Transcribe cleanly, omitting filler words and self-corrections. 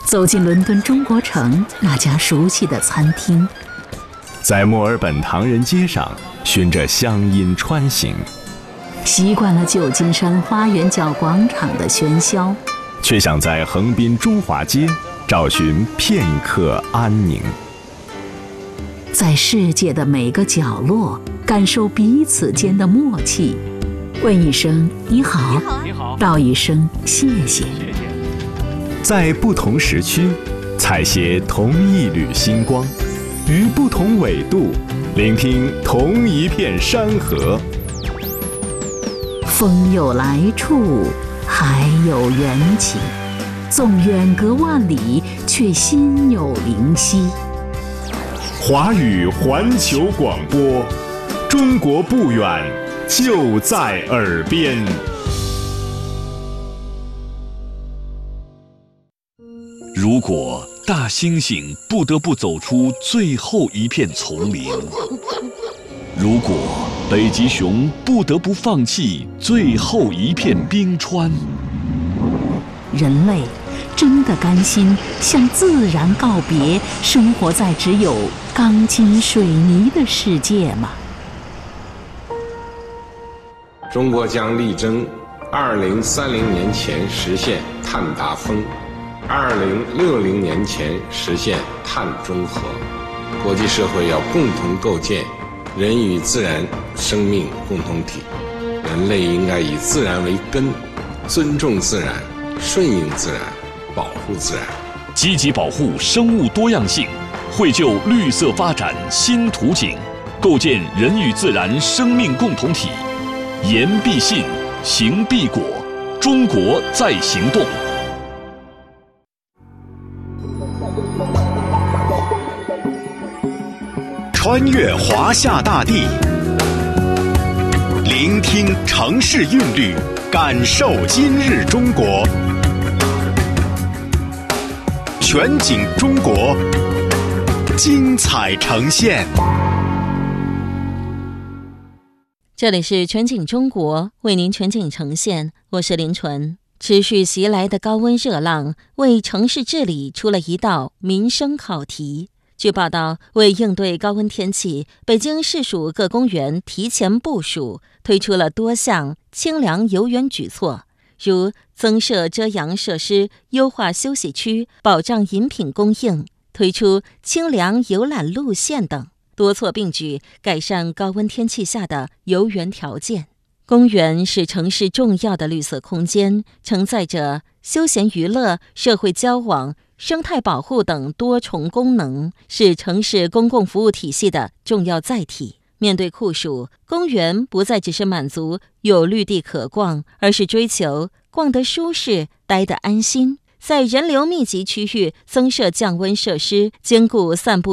走进伦敦中国城那家熟悉的餐厅， 在墨尔本唐人街上循着乡音穿行， 习惯了旧金山花园角广场的喧嚣， 却想在横滨中华街找寻片刻安宁。 在世界的每个角落感受彼此间的默契，问一声你好，道一声谢谢。 在不同时区采撷同一缕星光，于不同纬度聆听同一片山河。 风有来处，海有缘起，纵远隔万里，却心有灵犀。 华语环球广播，中国不远，就在耳边。 如果大猩猩不得不走出最后一片丛林，如果北极熊不得不放弃最后一片冰川， 人类真的甘心向自然告别，生活在只有钢筋水泥的世界吗？ 中国将力争2030年前实现碳达峰，2060年前实现碳中和。国际社会要共同构建人与自然生命共同体，人类应该以自然为根，尊重自然，顺应自然，保护自然， 积极保护生物多样性，绘就绿色发展新图景，构建人与自然生命共同体。言必信，行必果，中国在行动。 穿越华夏大地，聆听城市韵律，感受今日中国。全景中国，精彩呈现。 这里是全景中国，为您全景呈现，我是林纯。持续袭来的高温热浪为城市治理出了一道民生考题。据报道，为应对高温天气，北京市属各公园提前部署，推出了多项清凉游园举措，如增设遮阳设施、优化休息区、保障饮品供应、推出清凉游览路线等，多措并举，改善高温天气下的游园条件。公园是城市重要的绿色空间，承载着休闲娱乐、社会交往、生态保护等多重功能，是城市公共服务体系的重要载体。面对酷暑，公园不再只是满足有绿地可逛，而是追求逛得舒适、待得安心。在人流密集区域增设降温设施，兼顾散步